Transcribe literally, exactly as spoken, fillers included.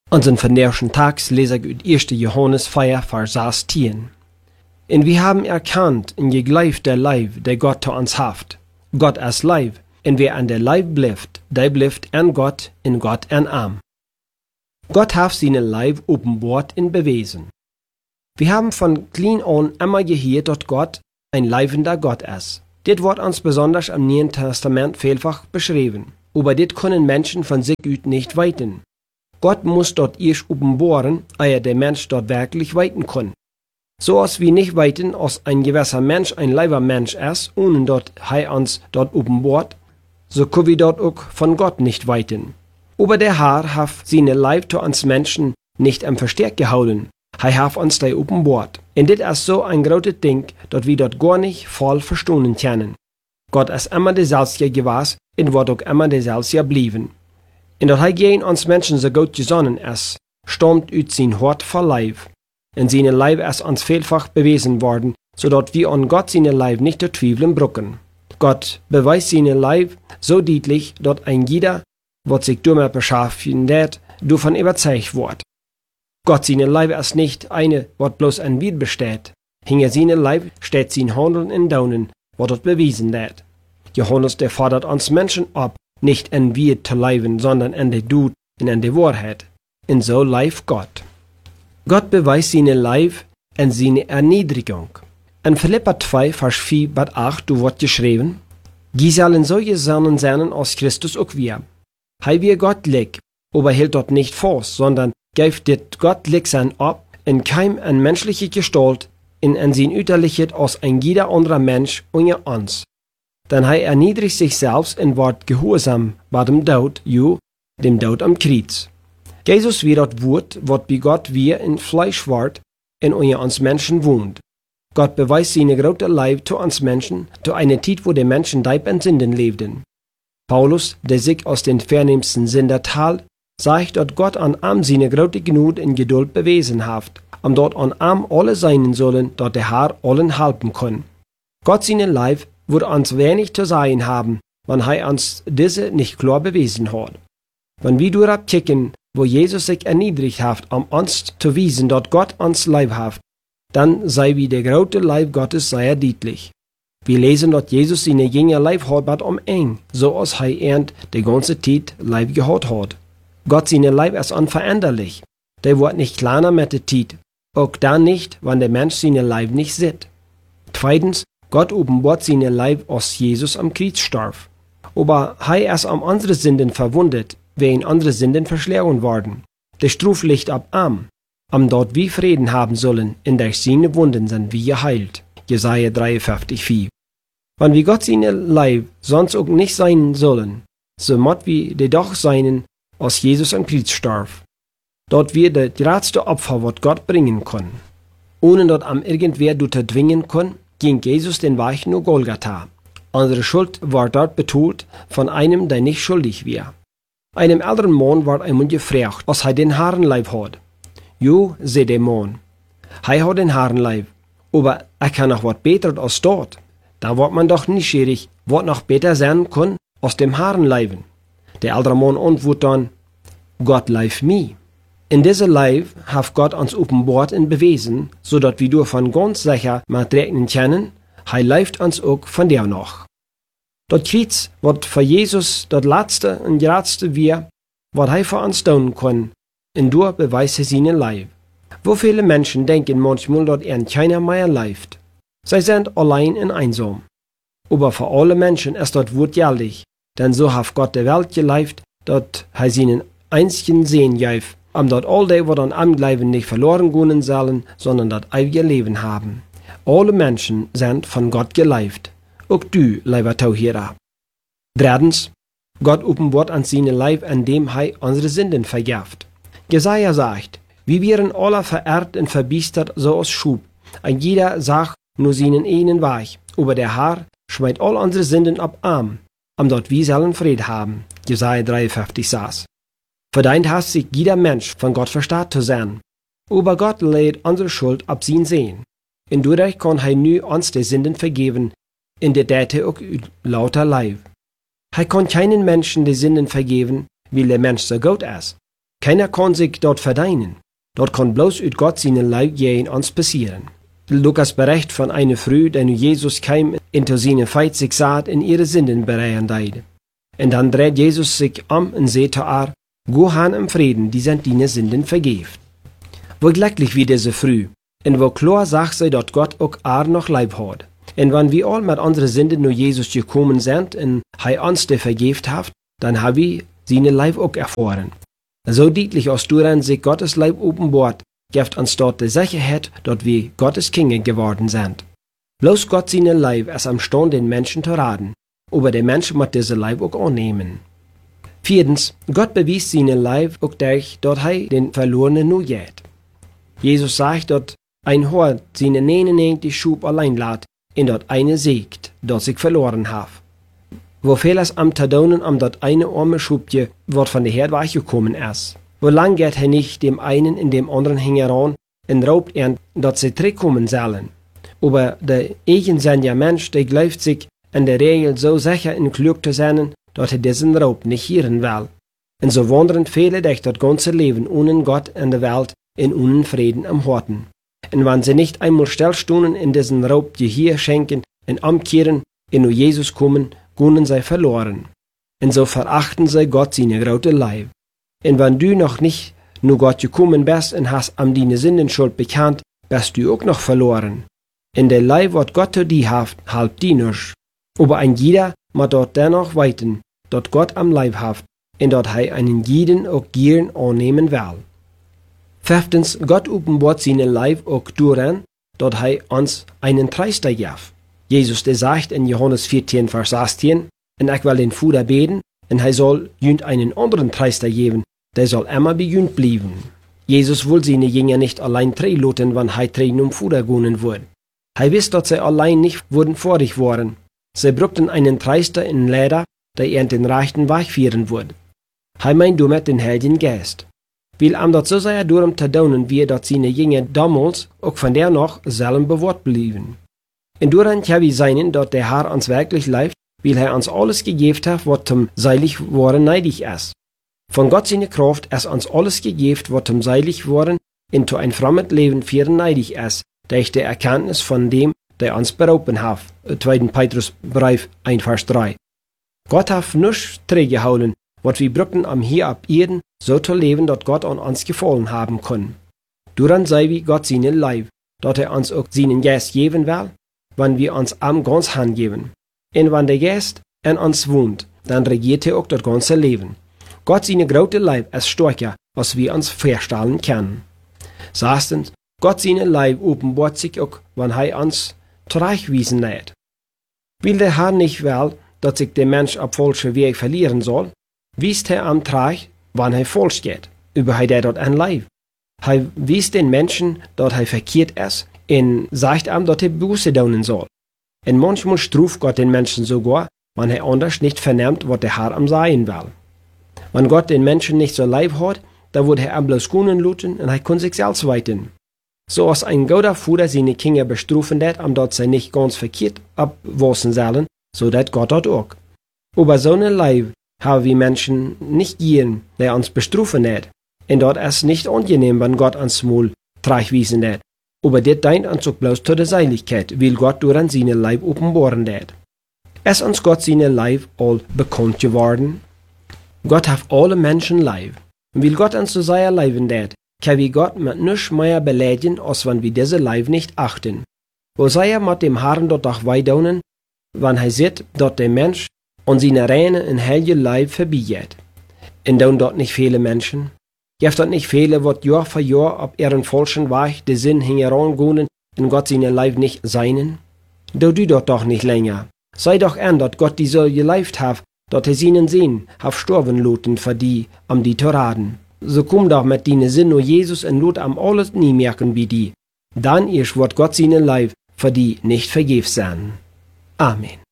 Unseren vernerschen Tags lese ich uit erster Johannes vier, Vers zestien. Und wir haben erkannt in geglaubt der Leib, der Gott zu uns haft. Gott als Leib, und wer an der Leib bleibt, der bleibt an Gott, in Gott an Arm. Gott hat seine Leib offenbart und bewiesen. Wir haben von klein an immer gehört, dass Gott ein leibender Gott ist. Dit wird uns besonders im Neuen Testament vielfach beschrieben. Aber dit können Menschen von sich aus nicht weiten. Gott muss dort erst offenbaren, ehe der Mensch dort wirklich weiten kann. So als wir nicht weiten, als ein gewisser Mensch ein leiber Mensch ist, ohne dort er uns dort offenbart, so können wir dort auch von Gott nicht weiten. Aber der Herr hat seine Leib zu uns Menschen nicht am Versteck gehalten. Er hat uns da offenbart. Und dit ist so ein großes Ding, dass wir dort gar nicht voll verstehen können. Gott ist immer derselbe gewesen und wird auch immer derselbe bleiben. Und dass er gegen uns Menschen so gut gesonnen ist, stammt aus sein Hort voll Leib. Und seine Leib ist uns vielfach bewiesen worden, so dass wir an Gott seine Leib nicht zu zweifeln brücken. Gott beweist seine Leib so deutlich, dass ein jeder, was sich damit beschaffen wird, davon überzeugt wird. Gott seine Leib ist nicht eine, was bloß ein Wied besteht. Hinter seine Leib steht sein Handeln in Daunen, was dort bewiesen wird. Johannes, der fordert uns Menschen ab, nicht in Wied zu leben, sondern in der Tod und in der Wahrheit. Und so lebt Gott. Gott beweist seine Leib in seine Erniedrigung. In Philipper zwei, Vers vier bis acht, du wird geschrieben, «Gie sollen solche Söhne sein als Christus auch wir. Hei wir gottlich, aber hält dort nicht fast, sondern gäft dit gottlich sein ab, in keim an menschliche Gestalt, in an sein Uterlichkeit als ein jeder anderer Mensch unter uns. Denn hei erniedrigt sich selbst und ward gehorsam bei dem Tod, ju, dem Tod am Kreuz. Jesus wie das Wort, wat bei Gott wir in Fleisch ward, in unter uns Menschen wohnt. Gott beweist seine große Leib zu uns Menschen, zu einer Zeit, wo die Menschen deib in Sünden lebten. Paulus, der sich aus den vernehmsten Sünder teilt, sagt, dass Gott an ihm seine große Gnade und Geduld bewiesen hat, um dort an ihm alle sein sollen, dort der Herr allen helfen kann. Gott seine Leib würde uns wenig zu sagen haben, wenn er uns diese nicht klar bewiesen hat. Wenn wir durchkicken, wo Jesus sich erniedrigt hat, um uns zu wiesen, dass Gott uns Leib hat, dann sei wie der große Leib Gottes sehr deutlich. Wir lesen, dass Jesus seine Jünger Leib hat um eng, so als er ernt die ganze Zeit Leib gehabt hat. Gott seine Leib ist unveränderlich. Der wird nicht kleiner mit der Zeit, auch dann nicht, wenn der Mensch seine Leib nicht sieht. Zweitens, Gott offenbart seine Leib, als Jesus am Kreuz starb. Aber er ist am andere Sünden verwundet, wie in andere Sünden verschlagen worden. Der Struf liegt ab am, am dort wir Frieden haben sollen, in der seine Wunden sind wir geheilt. Jesaja dreiundfünfzig, vier. Wenn wir Gott seine Leib sonst auch nicht sein sollen, so mott wir die doch seinen, als Jesus am Kreuz starb. Dort wir das größte Opfer, was Gott bringen kann. Ohne dort am irgendwer du zu zwingen kann, ging Jesus den Weg nur Golgatha. Unsere Schuld war dort betont von einem, der nicht schuldig war. Einem älteren Mann war einmal gefragt, was er den Herrenleib hat. Jo, sei der Mann. Er hat den Herrenleib, aber er kann noch was besser als dort. Da wird man doch neugierig, was noch besser sein kann aus dem Herrenleiben. Der ältere Mann antwortet dann, Gott leib mir. In dieser Leib hat Gott uns offenbart und bewiesen, so dass wir davon ganz sicher mit rechnen können, er leibt uns auch von der noch. Das Kreuz wird für Jesus das letzte und größte wir, was er für uns tun kann, und durch beweist er seinen Leib. Wo viele Menschen denken manchmal, dass er keiner mehr leibt. Sie sind allein und einsam. Aber für alle Menschen ist das Wort gültig, denn so hat Gott der Welt geleibt, dass er seinen einzigen Sehen gab, um dort all die, was an ihm glauben, nicht verloren gehen sollen, sondern das ewige Leben haben. Alle Menschen sind von Gott geleibt. Auch du, lieber Zuhörer. Drittens, Gott offenbart uns seine Leib, indem er unsere Sünden vergibt. Jesaja sagt, wir wären alle verehrt und verbiestert, so als Schub. Ein jeder sagt nur seinen einen Weg, aber der Herr schmeißt all unsere Sünden ab arm, um dort wir sollen Frieden haben. Jesaja dreiundfünfzig saß. Verdient hat sich jeder Mensch von Gott verstaat zu sein. Aber Gott lädt unsere Schuld ab sein sehen. Und dadurch kann er nu uns die Sünden vergeben, in der Date auch lauter Leib. Er kann keinen Menschen die Sünden vergeben, weil der Mensch so gut ist. Keiner kann sich dort verdienen. Dort kann bloß ut Gott seine Leib gehen uns passieren. Lukas bericht von einer Frau, die nu Jesus kam, into seine Feit sich saht in ihre Sünden bereien deide. Und dann dreht Jesus sich um und sagt zu ihr, Go han im Frieden, die sind deine Sünden vergeben. Wo glücklich wie diese Früh, und wo klar sagt sie, dass Gott auch ar noch Leib hat. Und wenn wir all mit unseren Sünden nur Jesus gekommen sind und er uns die vergeben hat, dann haben wir seine Leib auch erfahren. So deutlich als daran sich Gottes Leib offenbart, gibt uns dort die Sicherheit, dass wir Gottes Kinder geworden sind. Bloß Gott seine Leib ist am Stand, den Menschen zu raten, aber der Mensch muss diese Leib auch annehmen. Viertens, Gott bewies seine Leib auch dadurch, dass er den Verlorenen nur geht. Jesus sagt, dass ein Hort seine neunundneunzig Schub allein lässt, und dort eine siegt, das sich verloren hat. Wo viel es am Tadonen am dort eine arme Schubje, wird von der Herd weggekommen ist. Wo lang geht er nicht dem einen in dem anderen heran und raubt er, dass sie zurückkommen sollen. Aber der eigensinniger Mensch, der glaubt sich in der Regel so sicher und klug zu sein, dass er diesen Raub nicht hören will. Und so wandern viele durch das ganze Leben ohne Gott in der Welt in ohne Frieden am Horten. Und wenn sie nicht einmal stillstunden in diesen Raub Gehör schenken und umkehren und nur Jesus kommen, gehen sie verloren. Und so verachten sie Gott seine große Leib. Und wenn du noch nicht nur Gott gekommen bist und hast am deine Sündenschuld bekannt, bist du auch noch verloren. In der Leib, was Gott zu dir hat, halb die nicht. Aber ein jeder muss dort dennoch weiten, dort Gott am Leib hat, und dort er einen jeden auch gern annehmen will. Fünftens, Gott offenbart seine Leib auch daran, dort er uns einen Treister gibt. Jesus, der sagt in Johannes vierzehn, Vers achtzehn, und ich will den Vater beten, und er soll jünd einen anderen Treister geben, der soll immer bei jünd bleiben. Jesus will seine Jünger nicht allein treiloten, wenn er trein um Vater gehen wird. Er wisst, dass sie allein nicht wurden vorig waren. Sie brauchten einen Treister in Leder, der ihr den rechten Weg führen würde. Er meint damit den Heiligen Geist. Weil ihm das so sehr darum zu tun, wie dass seine Jünger damals auch von der noch selben bewahrt blieben. Und daran kann wir sein, dass der Herr uns wirklich leibt, weil er uns alles gegeben hat, was zum seilig worden neidig ist. Von Gott seine Kraft ist uns alles gegeben, was zum seilig worden into ein fremdes Leben führen neidig ist, durch die Erkenntnis von dem, der uns berauben hat. zweiter Petrusbrief eins, Vers drei. Gott hat nichts trägehauen, was wir brücken am hier ab Erden, so zu leben, dass Gott an uns gefallen haben kann. Daran sei wie Gott seinen Leib, dass er uns auch seinen Geist geben will, wenn wir uns am ganz hingeben. Und wenn der Geist in uns wohnt, dann regiert er auch das ganze Leben. Gott seine große Leib ist stärker, als wir uns vorstellen können. Sechstens, Gott seine Leib offenbart sich auch, wenn er uns zurechtwiesen lässt. Weil der Herr nicht will, dass sich der Mensch auf falsche Weg verlieren soll, wiest er am Treich, wann er falsch geht, über er dort ein Leib. Er wiest den Menschen, dass er verkehrt ist, und sagt ihm, dass er Buße tun soll. Und manchmal struft Gott den Menschen sogar, wenn er anders nicht vernimmt, was der Herr am sagen will. Wenn Gott den Menschen nicht so Leib hat, dann wird er ihm bloß können luten und er kann sich selbst weiten. So als ein guter Vater seine Kinder bestrufen hat, um dort sie nicht ganz verkehrt abwasen sollen, so dat Gott dort auch. Aber so eine Leib haben wir Menschen nicht gern, der uns bestrufen hat. Und dort ist nicht angenehm, wenn Gott uns mal treichwiesen hat. Aber das dient uns auch bloß zu der Seiligkeit, weil Gott durch seine Leib offenbaren hat. Ist uns Gott seine Leib all bekannt geworden? Gott hat alle Menschen Leib. Und weil Gott uns so sehr leiben hat, kann wir Gott mit nichts mehr beleidigen, als wenn wir diese Leib nicht achten. Wo sei er mit dem Herrn dort auch weidaunen, wenn er sieht, dass der Mensch an seine reine und heilige Leib vorbeigeht. Und dann dort nicht viele Menschen? Gibt dort nicht viele, die Jahr für Jahr auf ihren falschen Weg den Sinn herangehen und Gott seine Leib nicht seinen? Du du dort doch nicht länger. Sei doch an, dass Gott die so geleibt hat, dass er seinen Sinn hat sterben lassen für die, um die zu raten. So komm doch mit deinen Sinn nur Jesus und lot am alles nie merken wie die. Dann erst wird Gott seinen Leib für die nicht vergebens sein. Amen.